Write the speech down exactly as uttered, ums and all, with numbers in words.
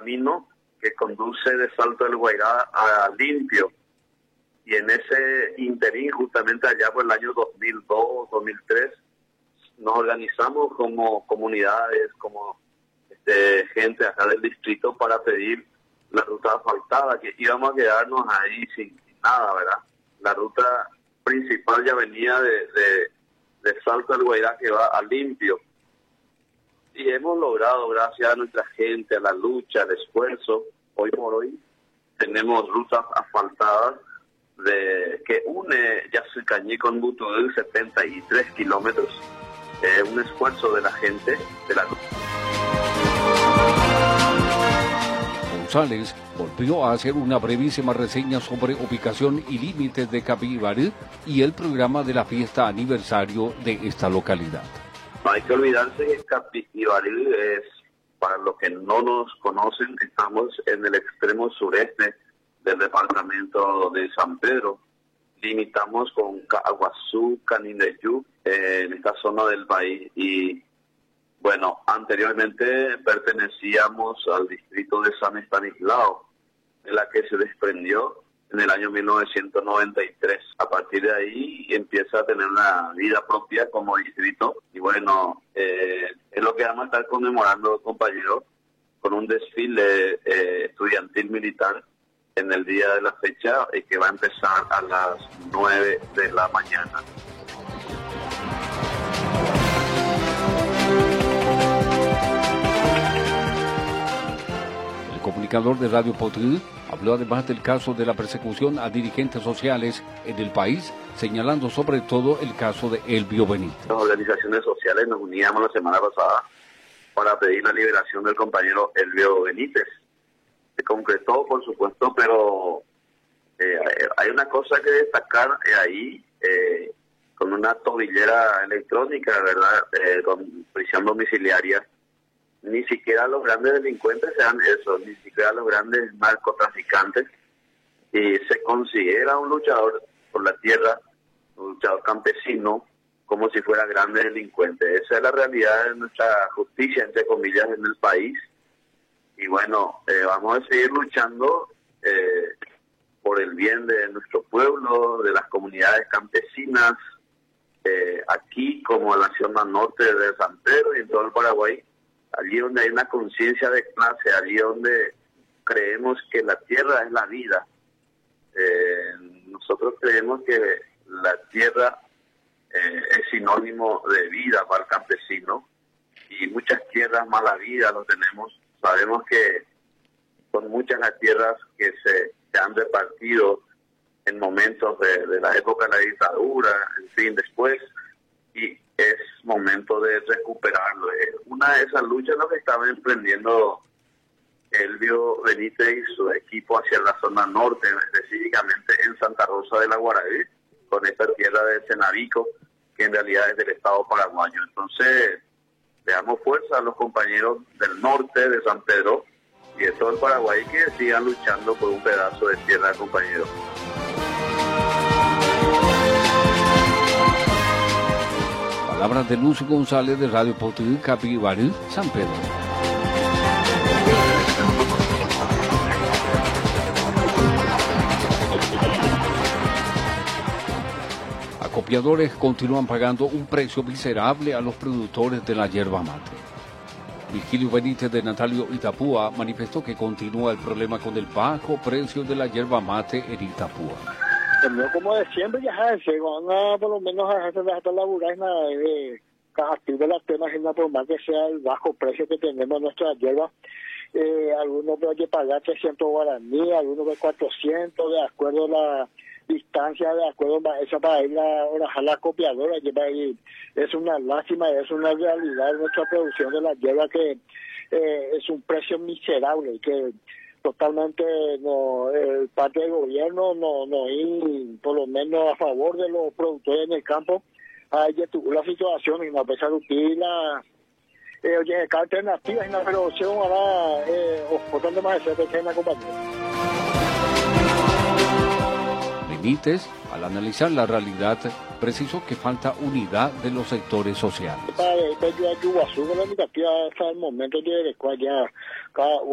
camino que conduce de Salto del Guairá a Limpio. Y en ese interín, justamente allá por el año dos mil dos, dos mil tres, nos organizamos como comunidades, como este, gente acá del distrito para pedir la ruta asfaltada, que íbamos a quedarnos ahí sin, sin nada, ¿verdad? La ruta principal ya venía de, de, de Salto del Guairá que va a Limpio. Y hemos logrado, gracias a nuestra gente, a la lucha, al esfuerzo, hoy por hoy tenemos rutas asfaltadas de que une Yacycañí con Butudú, setenta y tres kilómetros. Es eh, un esfuerzo de la gente, de la lucha. González volvió a hacer una brevísima reseña sobre ubicación y límites de Capibarú y el programa de la fiesta aniversario de esta localidad. No hay que olvidarse que Capibarú es, para los que no nos conocen, estamos en el extremo sureste del departamento de San Pedro. Limitamos con Caguazú, Canindeyú, eh, en esta zona del país. Y bueno, anteriormente pertenecíamos al distrito de San Estanislao, de la que se desprendió en el año mil novecientos noventa y tres. A partir de ahí empieza a tener una vida propia como distrito. Y bueno, eh, es lo que vamos a estar conmemorando, compañeros, con un desfile eh, estudiantil militar en el día de la fecha, eh, que va a empezar a las nueve de la mañana. El comunicador de Radio Potrí habló además del caso de la persecución a dirigentes sociales en el país, señalando sobre todo el caso de Elvio Benítez. Las organizaciones sociales nos uníamos la semana pasada para pedir la liberación del compañero Elvio Benítez. Se concretó, por supuesto, pero eh, hay una cosa que destacar eh, ahí, eh, con una tobillera electrónica, ¿verdad?, eh, con prisión domiciliaria. Ni siquiera los grandes delincuentes se dan eso, ni siquiera los grandes narcotraficantes. Y se considera un luchador por la tierra, un luchador campesino, como si fuera grande delincuente. Esa es la realidad de nuestra justicia, entre comillas, en el país. Y bueno, eh, vamos a seguir luchando eh, por el bien de nuestro pueblo, de las comunidades campesinas, eh, aquí como en la zona norte de San Pedro y en todo el Paraguay, allí donde hay una conciencia de clase, allí donde creemos que la tierra es la vida. Eh, nosotros creemos que la tierra eh, es sinónimo de vida para el campesino, y muchas tierras mala vida lo tenemos. Sabemos que son muchas las tierras que se, se han repartido en momentos de, de la época de la dictadura, en fin, después, y es momento de recuperarlo. Es una de esas luchas lo que estaba emprendiendo Elvio Benítez y su equipo hacia la zona norte, específicamente en Santa Rosa de la Guaraví, con esta tierra de Cenavico, que en realidad es del Estado paraguayo. Entonces, le damos fuerza a los compañeros del norte de San Pedro y de todo el Paraguay que sigan luchando por un pedazo de tierra, compañeros. Palabras de Lucio González de Radio Potrí, Capibarú, San Pedro. Acopiadores continúan pagando un precio miserable a los productores de la yerba mate. Virgilio Benítez de Natalio Itapúa manifestó que continúa el problema con el bajo precio de la yerba mate en Itapúa. Como de siempre, ya sabes, van a por lo menos a hacer hasta laburar en la de activo de las temas, por más que sea el bajo precio que tenemos en nuestra yerba. Eh, algunos hay que pagar trescientos guaraní, algunos de cuatrocientos, de acuerdo a la distancia, de acuerdo a esa para ir a orajar la copiadora. Es una lástima, es una realidad de nuestra producción de la yerba, que eh, es un precio miserable, que totalmente no, el parte del gobierno no no ir por lo menos a favor de los productores en el campo. Hay la situación y no pesar de la eh, oye, alternativas en la producción ahora eh, o por más de ser en la compañía. Benítez, al analizar la realidad, precisó que falta unidad de los sectores sociales. Para el momento de cada